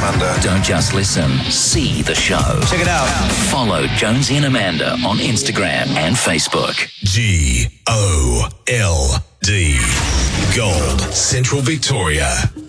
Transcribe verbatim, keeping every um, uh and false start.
Amanda. Don't just listen, see the show. Check it out. Follow Jonesy and Amanda on Instagram and Facebook. G O L D. Gold Central Victoria.